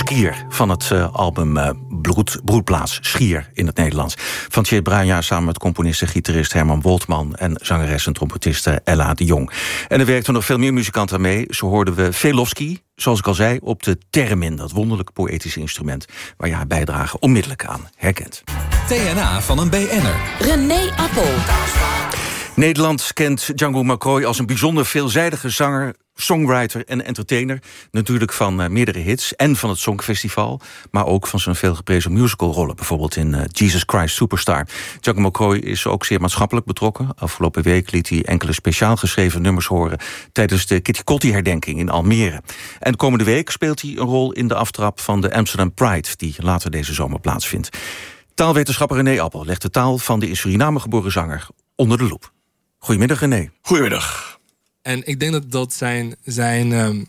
Skier van het album Broedplaats, Schier in het Nederlands. Van Tjeerd Bruinja samen met componist en gitarist Herman Woltman en zangeres en trompetiste Ella de Jong. En er werkten nog veel meer muzikanten aan mee. Zo hoorden we Velofsky, zoals ik al zei, op de theremin, dat wonderlijk poëtische instrument waar je haar bijdrage onmiddellijk aan herkent. TNA van een BN'er. René Appel. Nederland kent Django McCoy als een bijzonder veelzijdige zanger, songwriter en entertainer. Natuurlijk van meerdere hits en van het Songfestival, maar ook van zijn veelgeprezen musicalrollen, bijvoorbeeld in Jesus Christ Superstar. Django McCoy is ook zeer maatschappelijk betrokken. Afgelopen week liet hij enkele speciaal geschreven nummers horen tijdens de Kitty Kotti-herdenking in Almere. En komende week speelt hij een rol in de aftrap van de Amsterdam Pride, die later deze zomer plaatsvindt. Taalwetenschapper René Appel legt de taal van de in Suriname geboren zanger onder de loep. Goedemiddag, René. Goedemiddag. En ik denk dat zijn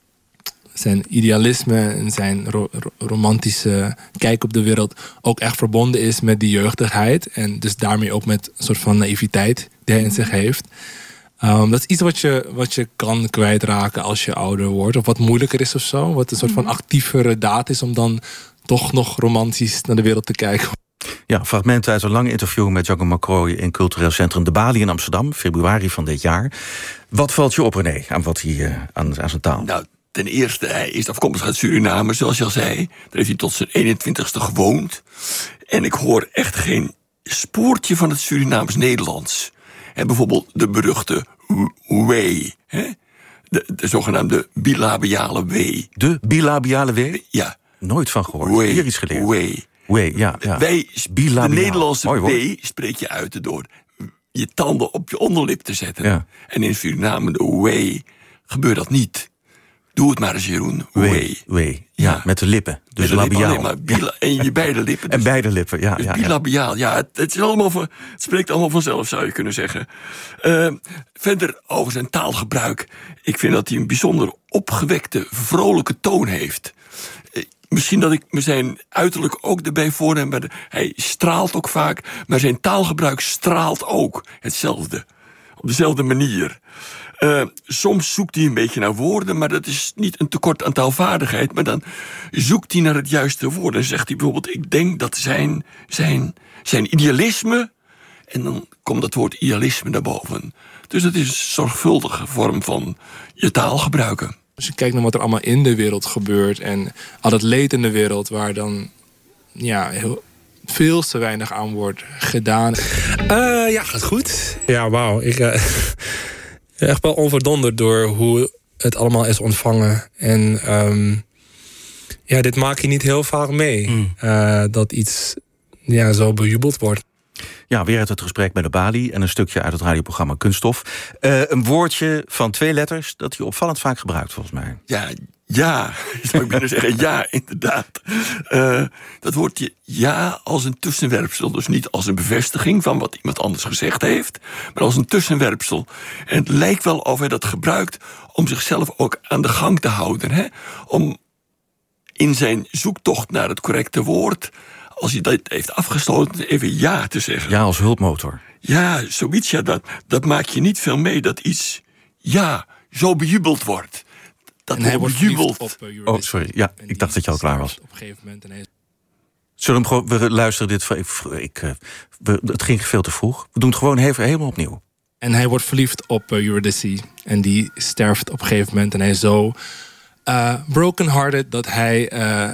idealisme en zijn romantische kijk op de wereld ook echt verbonden is met die jeugdigheid. En dus daarmee ook met een soort van naïviteit die hij in zich heeft. Dat is iets wat je kan kwijtraken als je ouder wordt. Of wat moeilijker is of zo. Wat een soort van actievere daad is om dan toch nog romantisch naar de wereld te kijken. Ja, fragmenten uit een lang interview met Django McCoy in cultureel centrum De Bali in Amsterdam, februari van dit jaar. Wat valt je op, René, aan wat hij aan zijn taal? Nou, ten eerste, hij is afkomstig uit Suriname, zoals je al zei. Daar heeft hij tot zijn 21ste gewoond. En ik hoor echt geen spoortje van het Surinaams-Nederlands. En bijvoorbeeld de beruchte W. De zogenaamde bilabiale W. De bilabiale W? Ja. Nooit van gehoord. Hier iets geleerd. Ja. De Nederlandse W spreek je uit door je tanden op je onderlip te zetten. Ja. En in Suriname, de W, gebeurt dat niet. Doe het maar eens, Jeroen. W. Ja, met de lippen. Dus labiaal. En je beide lippen. Dus, en beide lippen, ja. Dus bilabiaal. Ja, het spreekt allemaal vanzelf, zou je kunnen zeggen. Verder over zijn taalgebruik. Ik vind dat hij een bijzonder opgewekte, vrolijke toon heeft. Misschien dat ik me zijn uiterlijk ook erbij voorneem. Maar hij straalt ook vaak. Maar zijn taalgebruik straalt ook hetzelfde. Op dezelfde manier. Soms zoekt hij een beetje naar woorden. Maar dat is niet een tekort aan taalvaardigheid. Maar dan zoekt hij naar het juiste woord. En zegt hij bijvoorbeeld, ik denk dat zijn idealisme. En dan komt dat woord idealisme naar boven. Dus het is een zorgvuldige vorm van je taal gebruiken. Als je kijkt naar wat er allemaal in de wereld gebeurt en al het leed in de wereld waar dan heel veel te weinig aan wordt gedaan. Ja, gaat goed. Ja, wauw. Ik ben echt wel onverdonderd door hoe het allemaal is ontvangen. En dit maak je niet heel vaak mee. Dat iets zo bejubeld wordt. Ja, weer uit het gesprek met De Bali en een stukje uit het radioprogramma Kunststof. Een woordje van 2 letters dat hij opvallend vaak gebruikt, volgens mij. Ja, zou ik bijna zeggen, ja, inderdaad. Dat woordje ja als een tussenwerpsel. Dus niet als een bevestiging van wat iemand anders gezegd heeft, maar als een tussenwerpsel. En het lijkt wel of hij dat gebruikt om zichzelf ook aan de gang te houden. Hè? Om in zijn zoektocht naar het correcte woord, als hij dat heeft afgesloten, even ja te zeggen. Ja, als hulpmotor. Ja, zoiets, dat maak je niet veel mee, dat iets zo bejubeld wordt. Dat en hij wordt bejubeld. Oh, sorry. Ja, ik dacht dat je al klaar was. Op een gegeven moment. Zullen we luisteren dit? Het ging veel te vroeg. We doen het gewoon helemaal opnieuw. En hij wordt verliefd op Eurydice. En die sterft op een gegeven moment. En hij is zo broken-hearted dat hij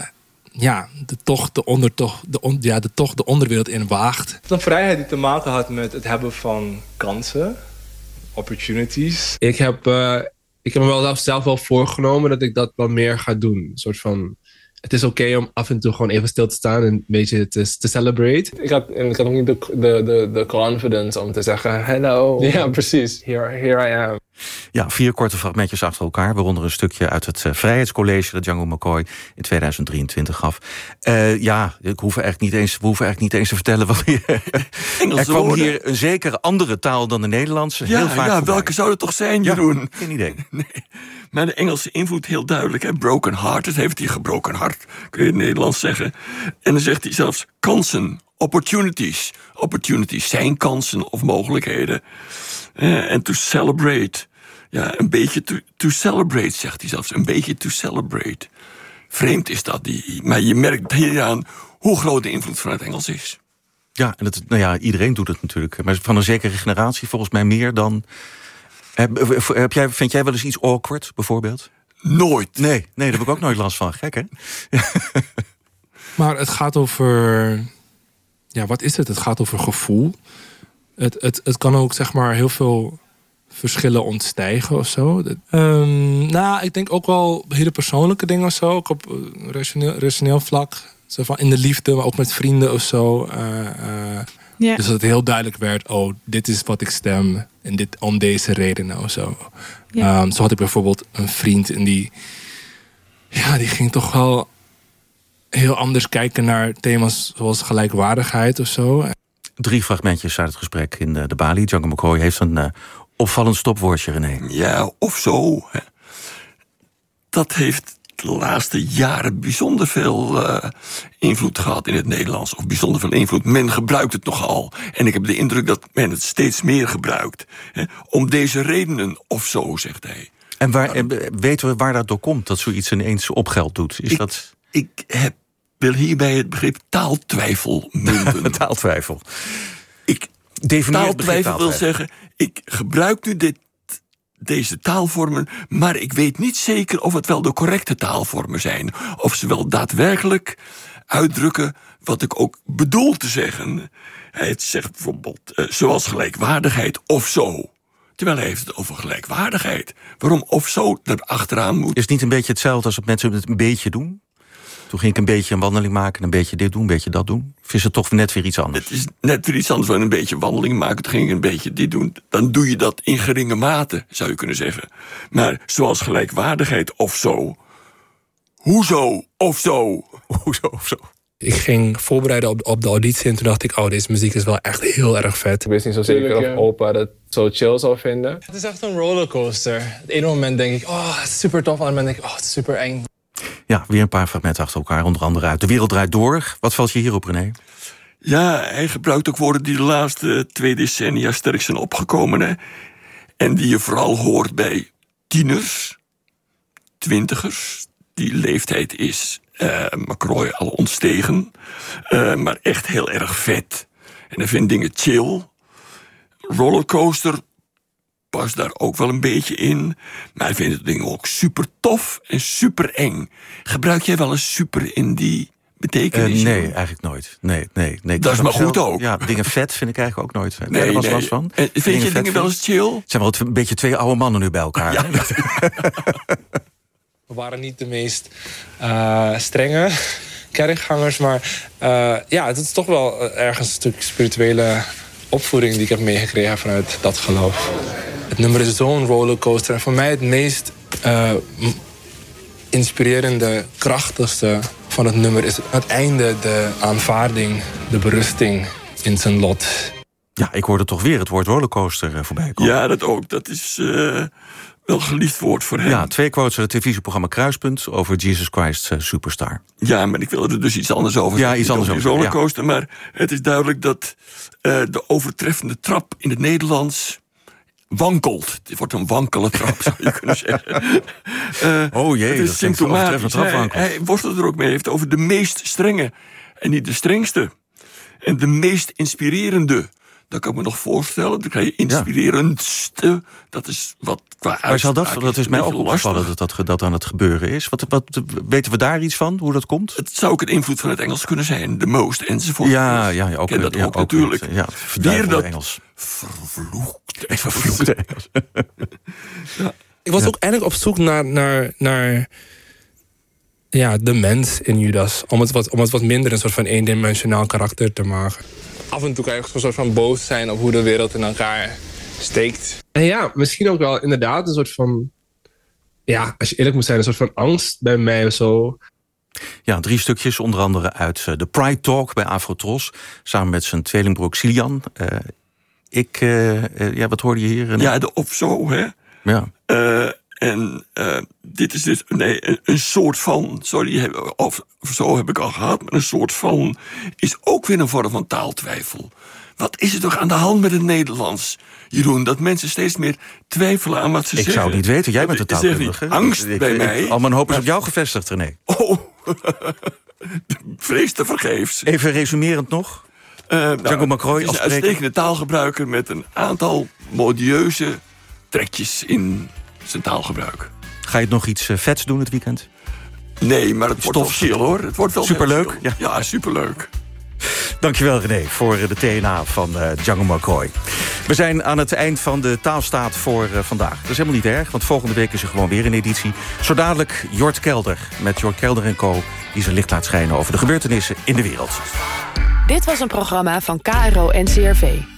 de onderwereld in waagt. Het is een vrijheid die te maken had met het hebben van kansen, opportunities. Ik heb me wel zelf wel voorgenomen dat ik dat wel meer ga doen. Een soort van, het is oké om af en toe gewoon even stil te staan en een beetje te celebrate. Ik had ook niet de confidence om te zeggen, hello. Ja, precies. Here I am. Ja, 4 korte fragmentjes achter elkaar, waaronder een stukje uit het Vrijheidscollege dat Django McCoy in 2023 gaf. We hoeven eigenlijk niet eens te vertellen wat er kwam hier een zekere andere taal dan de Nederlandse. Heel vaak voorbij. Welke zou het toch zijn, Jeroen? Ja, geen idee. Nee. Maar de Engelse invloed heel duidelijk. Hè? Broken hearted heeft hij gebroken hart, kun je in het Nederlands zeggen. En dan zegt hij zelfs kansen, opportunities. Opportunities zijn kansen of mogelijkheden. En to celebrate. Ja, een beetje to celebrate, zegt hij zelfs. Een beetje to celebrate. vreemd is dat. Maar je merkt hieraan hoe groot de invloed van het Engels is. Ja, en iedereen doet het natuurlijk. Maar van een zekere generatie volgens mij meer dan... Vind jij wel eens iets awkward, bijvoorbeeld? Nooit. Nee, daar heb ik ook nooit last van. Gek, hè? Maar het gaat over... Ja, wat is het? Het gaat over gevoel. Het kan ook, zeg maar, heel veel verschillen ontstijgen of zo. Ik denk ook wel hele persoonlijke dingen of zo. Ook op rationeel vlak. Zo van in de liefde, maar ook met vrienden of zo. Dus dat het heel duidelijk werd... dit is wat ik stem. En dit om deze redenen of zo. Ja. Zo had ik bijvoorbeeld een vriend... en die ging toch wel heel anders kijken naar thema's... zoals gelijkwaardigheid of zo. 3 fragmentjes uit het gesprek in de Bali. Django McCoy heeft een opvallend stopwoordje, René. Ja, of zo. Dat heeft de laatste jaren bijzonder veel invloed gehad in het Nederlands. Of bijzonder veel invloed. Men gebruikt het nogal. En ik heb de indruk dat men het steeds meer gebruikt. Om deze redenen, of zo, zegt hij. En weten we waar dat door komt, dat zoiets ineens opgeld doet? Ik wil hierbij het begrip taaltwijfel munten. Taaltwijfel. Taaltwijfel wil zeggen, ik gebruik nu deze taalvormen, maar ik weet niet zeker of het wel de correcte taalvormen zijn. Of ze wel daadwerkelijk uitdrukken wat ik ook bedoel te zeggen. Hij zegt bijvoorbeeld, zoals gelijkwaardigheid of zo. Terwijl hij heeft het over gelijkwaardigheid. Waarom of zo er achteraan moet. Is het niet een beetje hetzelfde als dat mensen het een beetje doen? Toen ging ik een beetje een wandeling maken, een beetje dit doen, een beetje dat doen. Of is het toch net weer iets anders? Het is net weer iets anders dan een beetje wandeling maken. Toen ging ik een beetje dit doen. Dan doe je dat in geringe mate, zou je kunnen zeggen. Maar zoals gelijkwaardigheid of zo. Hoezo of zo? Hoezo of zo? Ik ging voorbereiden op de auditie en toen dacht ik... deze muziek is wel echt heel erg vet. Ik wist niet zo zeker of opa dat zo chill zou vinden. Het is echt een rollercoaster. Het ene moment denk ik, het is super tof. En het andere moment denk ik, het is super eng. Ja, weer een paar fragmenten achter elkaar. Onder andere uit De Wereld Draait Door. Wat valt je hierop, René? Ja, hij gebruikt ook woorden die de laatste 2 decennia sterk zijn opgekomen. Hè? En die je vooral hoort bij tieners, 20ers. Die leeftijd is McCroy al ontstegen. Maar echt heel erg vet. En hij vindt dingen chill. Rollercoaster past daar ook wel een beetje in. Maar hij vindt het ding ook super tof en super eng. Gebruik jij wel eens super in die betekenis? Nee, eigenlijk nooit. Nee. Dat is maar goed ook. Ja, dingen vet vind ik eigenlijk ook nooit. Nee, was last van. Vind je dingen wel eens chill? Het zijn wel een beetje 2 oude mannen nu bij elkaar. Ja. We waren niet de meest strenge kerkgangers, maar het is toch wel ergens een stuk spirituele opvoeding die ik heb meegekregen vanuit dat geloof. Het nummer is zo'n rollercoaster. En voor mij het meest inspirerende, krachtigste van het nummer is aan het einde de aanvaarding, de berusting in zijn lot. Ja, ik hoorde toch weer het woord rollercoaster voorbij komen. Ja, dat ook. Dat is wel geliefd woord voor hem. Ja, 2 quotes uit het televisieprogramma Kruispunt over Jesus Christ Superstar. Ja, maar ik wilde er dus iets anders over zeggen. Ja, iets anders over die rollercoaster. Ja. Maar het is duidelijk dat de overtreffende trap in het Nederlands wankelt. Het wordt een wankele trap, zou je kunnen zeggen. Het is symptomatisch. Hij worstelt er ook mee. Hij heeft het over de meest strenge en niet de strengste. En de meest inspirerende. Dat kan ik me nog voorstellen. Dan krijg je inspirerendste. Dat is wat qua uitspraak. Dat is mij ook opgevallen dat aan het gebeuren is. Wat weten we daar iets van, hoe dat komt? Het zou ook een invloed van het Engels kunnen zijn. De most enzovoort. Ja, ook. Ken dat ook natuurlijk. Weer dat Engels. Vervloekte Engels. Ja. Ik was ook eigenlijk op zoek naar de mens in Judas. Om het wat minder een soort van eendimensionaal karakter te maken. Af en toe kan je een soort van boos zijn op hoe de wereld in elkaar steekt. En ja, misschien ook wel inderdaad een soort van... Ja, als je eerlijk moet zijn, een soort van angst bij mij of zo. Ja, 3 stukjes, onder andere uit de Pride Talk bij Afrotros. Samen met zijn tweelingbroer Xilian. Wat hoorde je hier? Ja, de of zo, hè? Ja. Dit is dus een soort van... Sorry, of zo heb ik al gehad. Maar een soort van is ook weer een vorm van taaltwijfel. Wat is er toch aan de hand met het Nederlands, Jeroen? Dat mensen steeds meer twijfelen aan wat ze zeggen. Ik zou het niet weten, jij bent de taalkundige. Angst bij mij. Al mijn hoop is op jou gevestigd, René. Oh, vrees te vergeefs. Even resumerend nog. Django McCroy is als een uitstekende taalgebruiker met een aantal modieuze trekjes in zijn taalgebruik. Ga je nog iets vets doen het weekend? Nee, maar het wordt wel chill, hoor. Het wordt wel superleuk. Ja, superleuk. Dankjewel, René, voor de TNA van Django McCroy. We zijn aan het eind van de taalstaat voor vandaag. Dat is helemaal niet erg, want volgende week is er gewoon weer een editie. Zo dadelijk Jort Kelder met Jort Kelder en Co. die zijn licht laat schijnen over de gebeurtenissen in de wereld. Dit was een programma van KRO-NCRV.